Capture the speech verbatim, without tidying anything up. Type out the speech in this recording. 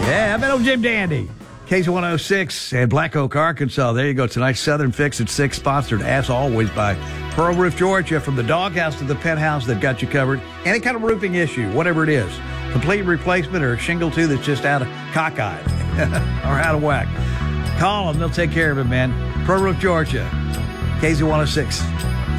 Yeah, I'm old Jim Dandy. K Z one oh six and Black Oak, Arkansas. There you go. Tonight's Southern Fix at six, sponsored as always by Pearl Roof Georgia. From the doghouse to the penthouse, they've got you covered. Any kind of roofing issue, whatever it is. Complete replacement or a shingle too that's just out of cockeyed or out of whack. Call them. They'll take care of it, man. Pearl Roof Georgia. K Z one oh six.